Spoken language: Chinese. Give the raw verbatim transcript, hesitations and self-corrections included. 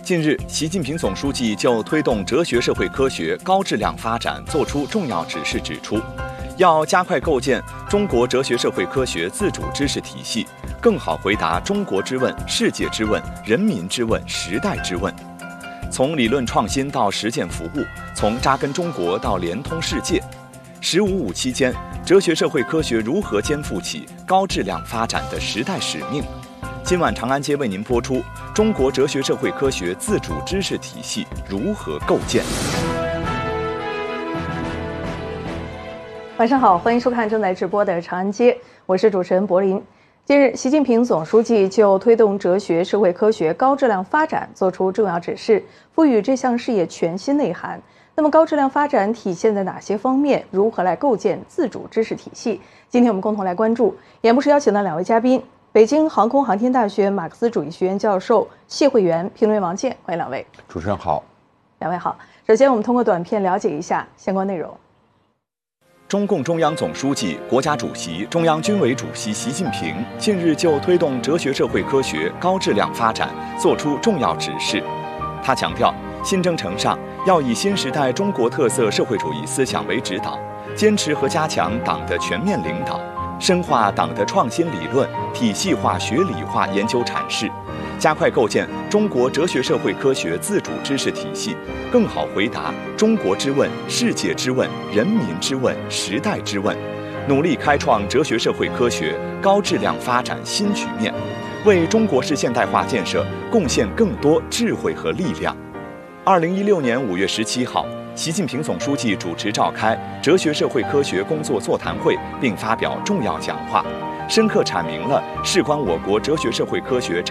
近日，习近平总书记就推动哲学社会科学高质量发展作出重要指示，指出，要加快构建中国哲学社会科学自主知识体系，更好回答中国之问、世界之问、人民之问、时代之问。从理论创新到实践服务，从扎根中国到联通世界，“十五五”期间，哲学社会科学如何肩负起高质量发展的时代使命？今晚长安街为您播出中国哲学社会科学自主知识体系如何构建。 晚上好，欢迎收看正在直播的长安街，我是主持人柏林。近日，习近平总书记就推动哲学社会科学高质量发展作出重要指示，赋予这项事业全新内涵。那么，高质量发展体现在哪些方面？如何来构建自主知识体系？今天我们共同来关注。演播室邀请了两位嘉宾。北京航空航天大学马克思主义学院教授谢慧元、评论员王健，欢迎两位。 主持人好。 两位好。首先，我们通过短片了解一下相关内容。 中共中央总书记、国家主席、中央军委主席习近平近日就推动哲学社会科学高质量发展作出重要指示。他强调，新征程上要以新时代中国特色社会主义思想为指导，坚持和加强党的全面领导，深化党的创新理论，体系化学理化研究阐释，加快构建中国哲学社会科学自主知识体系，更好回答中国之问、世界之问、人民之问、时代之问，努力开创哲学社会科学高质量发展新局面，为中国式现代化建设贡献更多智慧和力量。二零一六年五月十七号，习近平总书记主持召开哲学社会科学工作座谈会，并发表重要讲话，深刻阐明了事关我国哲学社会科学